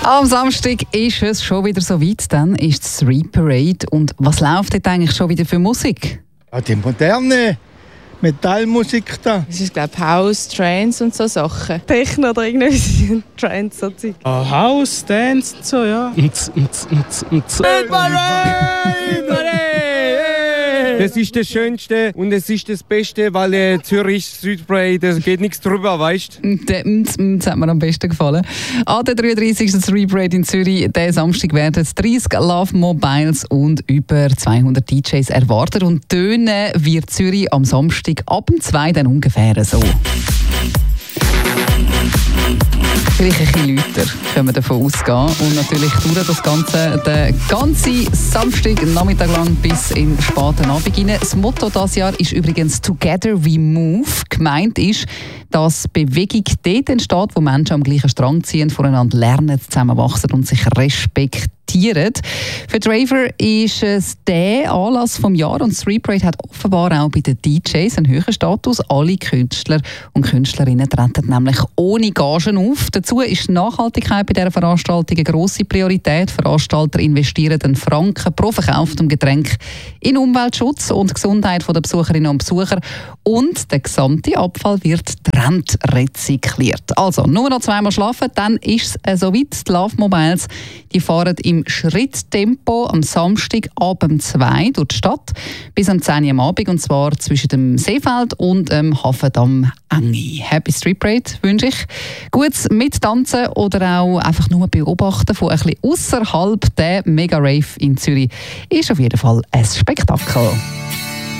Am Samstag ist es schon wieder so weit, dann ist die Street Parade. Und was läuft dort eigentlich schon wieder für Musik? Ja, die moderne Metallmusik da. Es ist, glaube ich, House, Trance und so Sachen. Techno oder irgendwie Trance, so Zeug. House, Dance und so, ja. Das ist das Schönste und es ist das Beste, weil Zürich Street Parade, da geht nichts drüber, weißt du? Das hat mir am besten gefallen. An der 33. Street Parade in Zürich, diesen Samstag werden 30 Love Mobiles und über 200 DJs erwartet. Und tönen wird Zürich am Samstag ab dem 2 dann ungefähr so. Vielleicht ein bisschen lauter, können wir davon ausgehen. Und natürlich dauert das Ganze den ganzen Samstag, Nachmittag lang bis in den späten Abend rein. Das Motto dieses Jahr ist übrigens «Together we move». Gemeint ist, dass Bewegung dort entsteht, wo Menschen am gleichen Strang ziehen, voneinander lernen, zusammenwachsen und sich respektieren. Für die Raver ist es der Anlass vom Jahr und Street Parade hat offenbar auch bei den DJs einen höheren Status. Alle Künstler und Künstlerinnen treten nämlich ohne Gagen auf. Dazu ist Nachhaltigkeit bei dieser Veranstaltung eine grosse Priorität. Veranstalter investieren den Franken pro verkauftem Getränk in Umweltschutz und Gesundheit der Besucherinnen und Besucher. Und der gesamte Abfall wird rezykliert. Also, nur noch zweimal schlafen, dann ist es soweit. Die Love Mobiles, die fahren im Schritttempo am Samstag ab dem 2 durch die Stadt bis am 10 Uhr am Abend, und zwar zwischen dem Seefeld und dem Hafendamm Engi. Happy Street Parade wünsche ich. Gutes Mittanzen oder auch einfach nur beobachten von ein bisschen ausserhalb der Mega Rave in Zürich ist auf jeden Fall ein Spektakel.